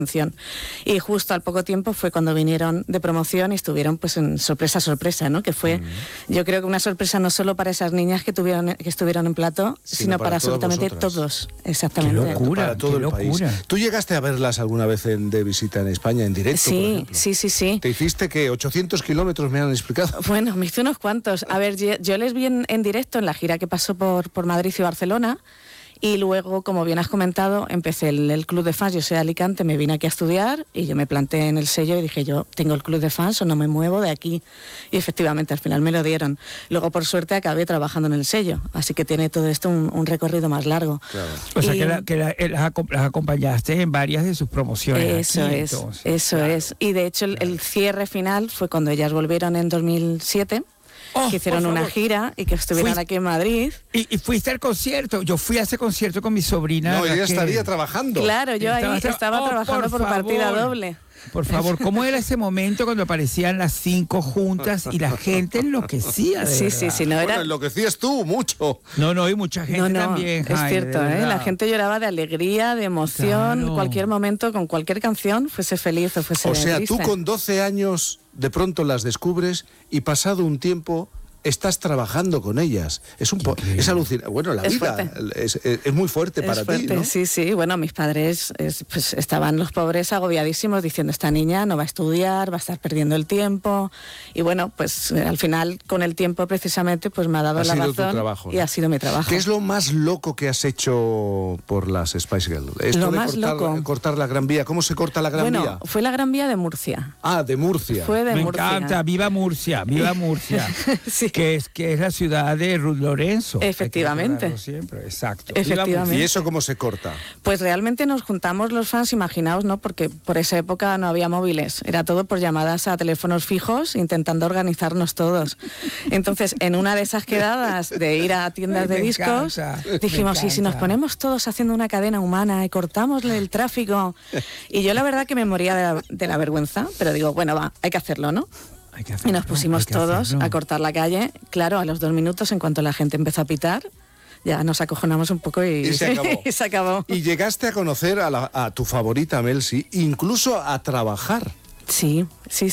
Y justo al poco tiempo fue cuando vinieron de promoción y estuvieron pues en sorpresa, ¿no? Que fue, yo creo que una sorpresa no solo para esas niñas que estuvieron en plató, sino para absolutamente todos. Exactamente. Qué locura, para todo el país. ¿Tú llegaste a verlas alguna vez de visita en España, en directo, por ejemplo? Sí. ¿Te hiciste que 800 kilómetros, me han explicado? Bueno, me hice unos cuantos. A ver, yo les vi en directo en la gira que pasó por Madrid y Barcelona. Y luego, como bien has comentado, empecé el club de fans. Yo soy de Alicante, me vine aquí a estudiar y yo me planté en el sello y dije, yo tengo el club de fans o no me muevo de aquí. Y efectivamente, al final me lo dieron. Luego, por suerte, acabé trabajando en el sello. Así que tiene todo esto un recorrido más largo. Claro. O sea, que las acompañaste en varias de sus promociones. Eso es. Y de hecho, el cierre final fue cuando ellas volvieron en 2007. Que hicieron una gira y que estuvieron aquí en Madrid. Y fuiste al concierto. Yo fui a ese concierto con mi sobrina. No, ella estaría trabajando. Claro, yo ahí estaba trabajando por partida doble. Por favor, ¿cómo era ese momento cuando aparecían las 5 juntas y la gente enloquecía? Sí. No era... Bueno, enloquecías tú mucho. No, y mucha gente también. Es cierto, la gente lloraba de alegría, de emoción, claro. Cualquier momento, con cualquier canción, fuese feliz o fuese triste. triste. Tú con 12 años de pronto las descubres y pasado un tiempo estás trabajando con ellas. Es alucinante. Bueno, la vida es muy fuerte para ti, ¿no? Sí. Bueno, mis padres pues estaban los pobres agobiadísimos diciendo, esta niña no va a estudiar, va a estar perdiendo el tiempo. Y bueno, pues al final, con el tiempo precisamente, pues me ha dado la razón. Tu trabajo, ¿no? Y ha sido mi trabajo. ¿Qué es lo más loco que has hecho por las Spice Girls? Esto lo más loco. Cortar la Gran Vía. ¿Cómo se corta la Gran Vía? Bueno, fue la Gran Vía de Murcia. Ah, de Murcia. Fue de Murcia. Me encanta. ¡Viva Murcia! ¡Viva Murcia! Sí. Que es la ciudad de Ruth Lorenzo. Efectivamente. Siempre, exacto. Efectivamente. ¿Y eso cómo se corta? Pues realmente nos juntamos los fans, imaginaos, ¿no? Porque por esa época no había móviles, era todo por llamadas a teléfonos fijos, intentando organizarnos todos. Entonces, en una de esas quedadas de ir a tiendas de discos, dijimos, ¿y si nos ponemos todos haciendo una cadena humana y cortamos el tráfico? Y yo la verdad que me moría de la vergüenza, pero digo, bueno, va, hay que hacerlo, ¿no? Y nos pusimos todos a cortar la calle. Claro, a los 2 minutos, en cuanto la gente empezó a pitar, ya nos acojonamos un poco y se acabó. Y se acabó. Y llegaste a conocer a tu favorita Mel C, incluso a trabajar. Sí.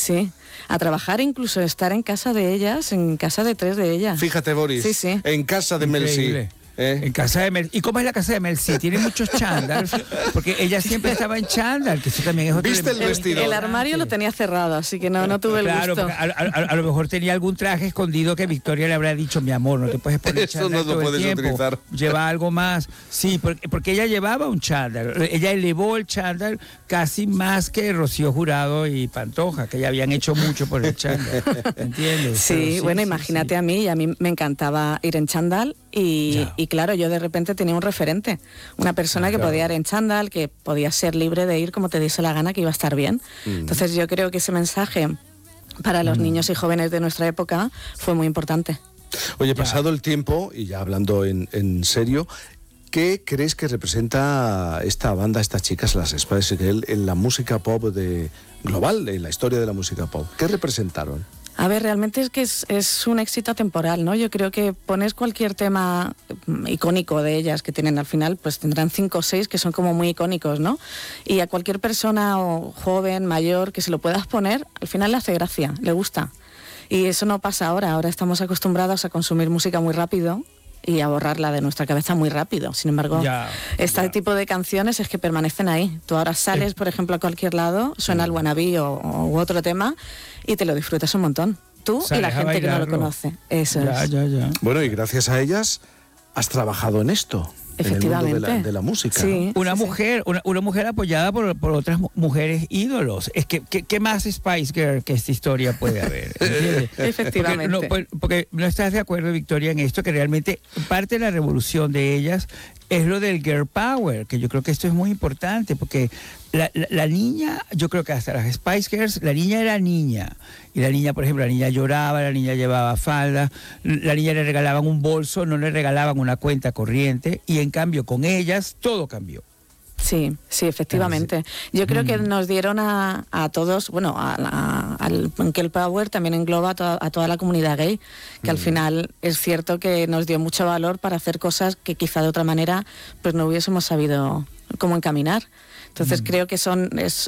A trabajar, incluso estar en casa de ellas, en casa de 3 de ellas. Fíjate, Boris, sí. En casa de Mel C. En casa de Mel. ¿Y cómo es la casa de Mel C? Tiene muchos chándals, porque ella siempre estaba en chándal, que eso también es otro. ¿Viste el vestido? El armario lo tenía cerrado, así que no tuve el gusto. Claro, a lo mejor tenía algún traje escondido que Victoria le habrá dicho, mi amor, no te puedes poner chándal. Eso no lo puedes utilizar. Lleva algo más. Sí, porque ella llevaba un chándal. Ella elevó el chándal casi más que Rocío Jurado y Pantoja, que ya habían hecho mucho por el chándal. ¿Entiendes? Sí, bueno, imagínate a mí me encantaba ir en chándal y claro, yo de repente tenía un referente, una persona que podía ir en chándal, que podía ser libre de ir como te diese la gana, que iba a estar bien. Entonces yo creo que ese mensaje para los niños y jóvenes de nuestra época fue muy importante. Oye, pasado el tiempo, y ya hablando en serio, ¿qué crees que representa esta banda, estas chicas, las Spice Girls, en la música pop global, en la historia de la música pop? ¿Qué representaron? A ver, realmente es que es un éxito temporal, ¿no? Yo creo que pones cualquier tema icónico de ellas que tienen al final, pues tendrán 5 o 6 que son como muy icónicos, ¿no? Y a cualquier persona o joven, mayor, que se lo puedas poner, al final le hace gracia, le gusta. Y eso no pasa ahora estamos acostumbrados a consumir música muy rápido y a borrarla de nuestra cabeza muy rápido. Sin embargo, este tipo de canciones es que permanecen ahí. Tú ahora sales, por ejemplo, a cualquier lado, suena el Wannabe u otro tema y te lo disfrutas un montón. Tú y la gente que no lo conoce. Eso es. Bueno, y gracias a ellas has trabajado en esto. Efectivamente. En el mundo de la música. Sí, una mujer apoyada por otras mujeres ídolos. Es que ¿qué más Spice Girl que esta historia puede haber? ¿Entiendes? Efectivamente. Porque no estás de acuerdo, Victoria, en esto, que realmente parte de la revolución de ellas es lo del girl power, que yo creo que esto es muy importante, porque la niña, yo creo que hasta las Spice Girls, la niña era niña. Y la niña, por ejemplo, la niña lloraba, la niña llevaba falda, la niña le regalaban un bolso, no le regalaban una cuenta corriente, y en cambio con ellas todo cambió. Sí, efectivamente. Yo creo que nos dieron a todos, bueno, al Girl Power también engloba a toda la comunidad gay, que al final es cierto que nos dio mucho valor para hacer cosas que quizá de otra manera pues no hubiésemos sabido cómo encaminar. Entonces creo que